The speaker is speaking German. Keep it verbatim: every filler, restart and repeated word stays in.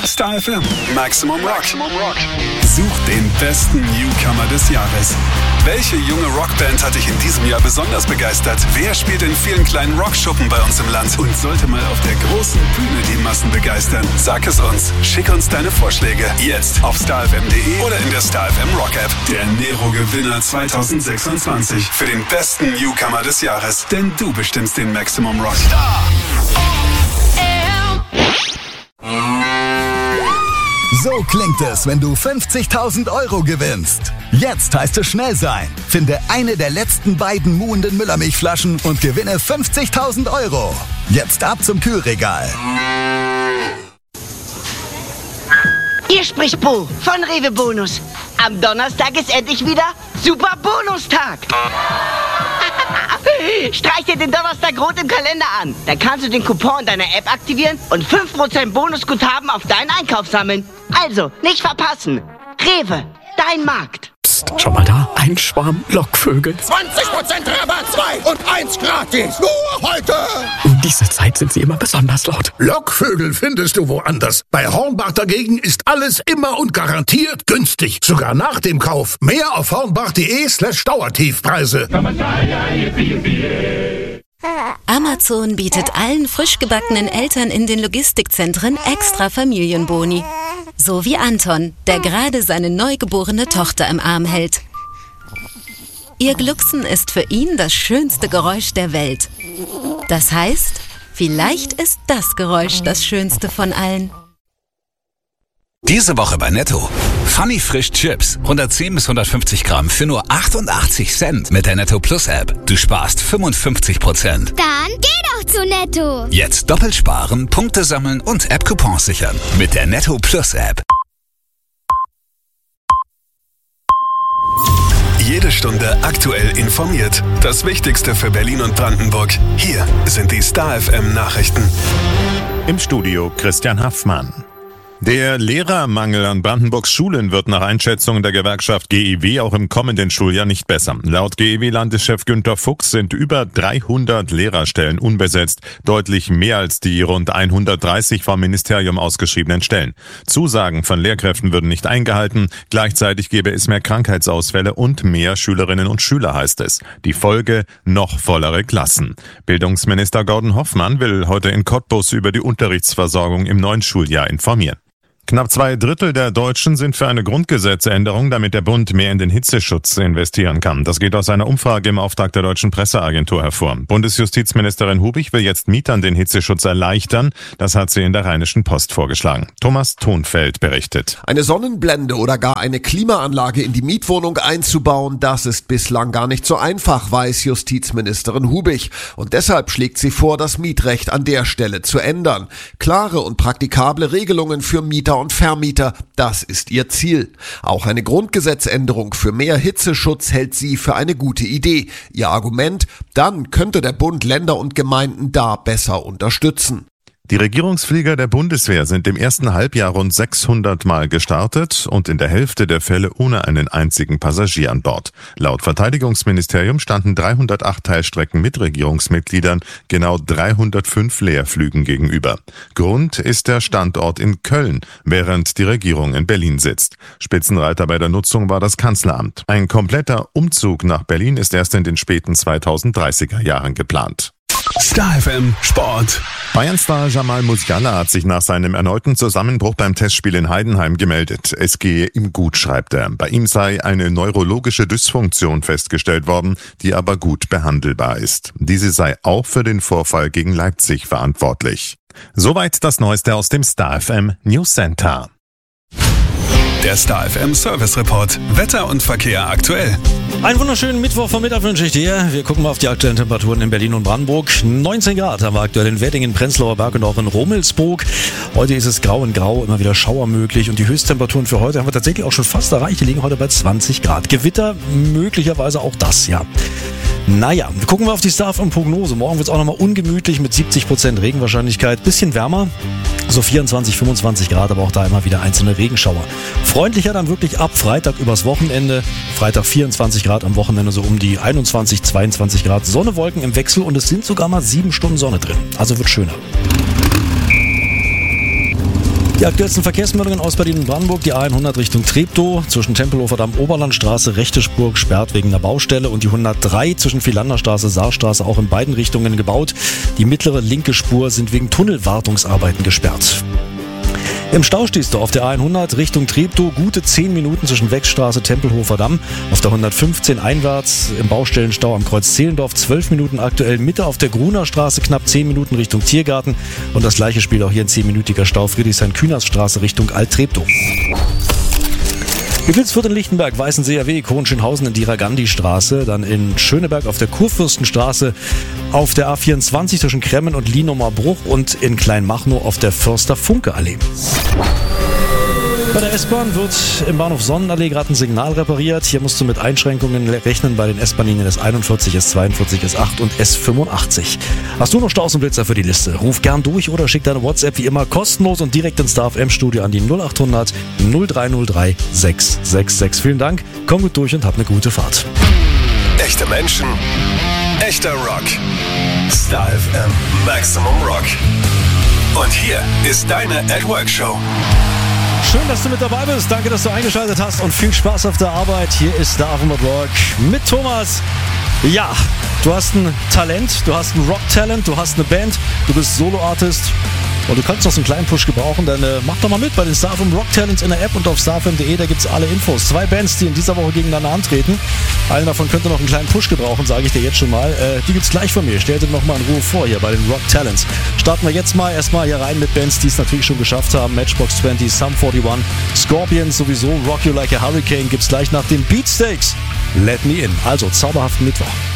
Star F M, Maximum Rock. Such den besten Newcomer des Jahres. Welche junge Rockband hat dich in diesem Jahr besonders begeistert? Wer spielt in vielen kleinen Rockschuppen bei uns im Land und sollte mal auf der großen Bühne die Massen begeistern? Sag es uns. Schick uns deine Vorschläge. Jetzt auf starfm punkt de oder in der Star F M Rock App. Der Nero-Gewinner zwanzig sechsundzwanzig für den besten Newcomer des Jahres. Denn du bestimmst den Maximum Rock. Star So klingt es, wenn du fünfzigtausend Euro gewinnst. Jetzt heißt es schnell sein. Finde eine der letzten beiden muhenden Müllermilchflaschen und gewinne fünfzigtausend Euro. Jetzt ab zum Kühlregal. Hier spricht Bo von Rewe Bonus. Am Donnerstag ist endlich wieder Super Bonustag. Streich dir den Donnerstag rot im Kalender an. Dann kannst du den Coupon deiner App aktivieren und fünf Prozent Bonusguthaben auf deinen Einkauf sammeln. Also, nicht verpassen. Rewe, dein Markt. Psst, schon mal da? Ein Schwarm Lockvögel. zwanzig Prozent Rabatt, zwei und eins gratis. Nur heute. Um diese Zeit sind sie immer besonders laut. Lockvögel findest du woanders. Bei Hornbach dagegen ist alles immer und garantiert günstig. Sogar nach dem Kauf. Mehr auf hornbach.de slash Dauertiefpreise. Amazon bietet allen frisch gebackenen Eltern in den Logistikzentren extra Familienboni. So wie Anton, der gerade seine neugeborene Tochter im Arm hält. Ihr Glucksen ist für ihn das schönste Geräusch der Welt. Das heißt, vielleicht ist das Geräusch das schönste von allen. Diese Woche bei Netto. Funny Frisch Chips. hundertzehn bis hundertfünfzig Gramm für nur achtundachtzig Cent mit der Netto Plus App. Du sparst fünfundfünfzig Prozent. Dann geh doch zu Netto. Jetzt doppelt sparen, Punkte sammeln und App-Coupons sichern. Mit der Netto Plus App. Jede Stunde aktuell informiert. Das Wichtigste für Berlin und Brandenburg. Hier sind die Star F M Nachrichten. Im Studio Christian Haffmann. Der Lehrermangel an Brandenburgs Schulen wird nach Einschätzung der Gewerkschaft G E W auch im kommenden Schuljahr nicht besser. Laut G E W-Landeschef Günter Fuchs sind über dreihundert Lehrerstellen unbesetzt, deutlich mehr als die rund hundertdreißig vom Ministerium ausgeschriebenen Stellen. Zusagen von Lehrkräften würden nicht eingehalten, gleichzeitig gäbe es mehr Krankheitsausfälle und mehr Schülerinnen und Schüler, heißt es. Die Folge: noch vollere Klassen. Bildungsminister Gordon Hoffmann will heute in Cottbus über die Unterrichtsversorgung im neuen Schuljahr informieren. Knapp zwei Drittel der Deutschen sind für eine Grundgesetzänderung, damit der Bund mehr in den Hitzeschutz investieren kann. Das geht aus einer Umfrage im Auftrag der Deutschen Presseagentur hervor. Bundesjustizministerin Hubig will jetzt Mietern den Hitzeschutz erleichtern. Das hat sie in der Rheinischen Post vorgeschlagen. Thomas Thonfeld berichtet. Eine Sonnenblende oder gar eine Klimaanlage in die Mietwohnung einzubauen, das ist bislang gar nicht so einfach, weiß Justizministerin Hubig. Und deshalb schlägt sie vor, das Mietrecht an der Stelle zu ändern. Klare und praktikable Regelungen für Mieter und Vermieter, das ist ihr Ziel. Auch eine Grundgesetzänderung für mehr Hitzeschutz hält sie für eine gute Idee. Ihr Argument: dann könnte der Bund Länder und Gemeinden da besser unterstützen. Die Regierungsflieger der Bundeswehr sind im ersten Halbjahr rund sechshundert Mal gestartet und in der Hälfte der Fälle ohne einen einzigen Passagier an Bord. Laut Verteidigungsministerium standen dreihundertacht Teilstrecken mit Regierungsmitgliedern genau dreihundertfünf Leerflügen gegenüber. Grund ist der Standort in Köln, während die Regierung in Berlin sitzt. Spitzenreiter bei der Nutzung war das Kanzleramt. Ein kompletter Umzug nach Berlin ist erst in den späten zweitausenddreißiger Jahren geplant. Star F M Sport. Bayern-Star Jamal Musiala hat sich nach seinem erneuten Zusammenbruch beim Testspiel in Heidenheim gemeldet. Es gehe ihm gut, schreibt er. Bei ihm sei eine neurologische Dysfunktion festgestellt worden, die aber gut behandelbar ist. Diese sei auch für den Vorfall gegen Leipzig verantwortlich. Soweit das Neueste aus dem Star F M News Center. Der Star F M Service Report. Wetter und Verkehr aktuell. Einen wunderschönen Mittwochvormittag wünsche ich dir. Wir gucken mal auf die aktuellen Temperaturen in Berlin und Brandenburg. neunzehn Grad haben wir aktuell in Weddingen, Prenzlauer Berg und auch in Rummelsburg. Heute ist es grau in grau, immer wieder Schauer möglich. Und die Höchsttemperaturen für heute haben wir tatsächlich auch schon fast erreicht. Die liegen heute bei zwanzig Grad. Gewitter, möglicherweise auch das, ja. Naja, gucken wir auf die Star F M-Prognose. Morgen wird es auch nochmal ungemütlich mit siebzig Prozent Regenwahrscheinlichkeit. Bisschen wärmer, so vierundzwanzig, fünfundzwanzig Grad, aber auch da immer wieder einzelne Regenschauer. Freundlicher dann wirklich ab Freitag übers Wochenende. Freitag vierundzwanzig Grad, am Wochenende so um die einundzwanzig, zweiundzwanzig Grad. Sonne, Wolken im Wechsel und es sind sogar mal sieben Stunden Sonne drin. Also wird schöner. Die aktuellsten Verkehrsmeldungen aus Berlin und Brandenburg. Die A hundert Richtung Treptow zwischen Tempelhofer Damm, Oberlandstraße, rechte Spur gesperrt wegen der Baustelle und die hundertdrei zwischen Vierlanderstraße, Saarstraße auch in beiden Richtungen gebaut. Die mittlere linke Spur sind wegen Tunnelwartungsarbeiten gesperrt. Im Stau stehst du auf der A hundert Richtung Treptow gute zehn Minuten zwischen Wechstraße, Tempelhofer Damm. Auf der hundertfünfzehn einwärts im Baustellenstau am Kreuz Zehlendorf zwölf Minuten aktuell. Mitte auf der Gruner Straße knapp zehn Minuten Richtung Tiergarten. Und das gleiche spielt auch hier ein zehnminütiger Stau Friedrichshain-Kühnersstraße Richtung Alt-Treptow. Wilsfurt in Lichtenberg, Weißensee R W, Hohenschönhausen in die Ragandi-Straße, dann in Schöneberg auf der Kurfürstenstraße, auf der A vierundzwanzig zwischen Kremmen und Lienumer Bruch und in Kleinmachnow auf der Förster-Funke-Allee. Bei der S-Bahn wird im Bahnhof Sonnenallee gerade ein Signal repariert. Hier musst du mit Einschränkungen rechnen bei den S-Bahn-Linien S einundvierzig, S zweiundvierzig, S acht und S fünfundachtzig. Hast du noch Staus und Blitzer für die Liste? Ruf gern durch oder schick deine WhatsApp wie immer kostenlos und direkt ins Star F M-Studio an die null acht hundert null drei null drei sechs sechs sechs. Vielen Dank, komm gut durch und hab eine gute Fahrt. Echte Menschen, echter Rock. Star F M Maximum Rock. Und hier ist deine At Work Show. Schön, dass du mit dabei bist. Danke, dass du eingeschaltet hast und viel Spaß auf der Arbeit. Hier ist Star F M at Work mit Thomas. Ja, du hast ein Talent, du hast ein Rock-Talent, du hast eine Band, du bist Solo-Artist und du kannst noch so einen kleinen Push gebrauchen, dann äh, mach doch mal mit bei den Star F M Rock Talents in der App und auf star f m punkt de, da gibt's alle Infos. Zwei Bands, die in dieser Woche gegeneinander antreten. Eine davon könnte noch einen kleinen Push gebrauchen, sage ich dir jetzt schon mal. Äh, die gibt's gleich von mir. Stell dir noch mal in Ruhe vor hier bei den Rock Talents. Starten wir jetzt mal erstmal hier rein mit Bands, die es natürlich schon geschafft haben. Matchbox zwanzig, Sum einundvierzig, Scorpions sowieso, Rock You Like a Hurricane gibt's gleich nach den Beatsteaks. Let Me In. Also zauberhaften Mittwoch.